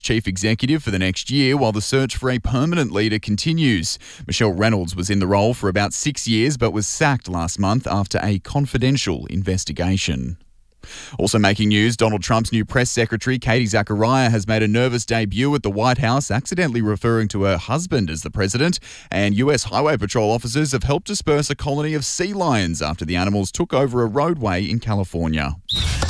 chief executive for the next year while the search for a permanent leader continues. Michelle Reynolds was in the role for about 6 years but was sacked last month after a confidential investigation. Also making news, Donald Trump's new press secretary, Katie Zachariah, has made a nervous debut at the White House, accidentally referring to her husband as the president, and US Highway Patrol officers have helped disperse a colony of sea lions after the animals took over a roadway in California.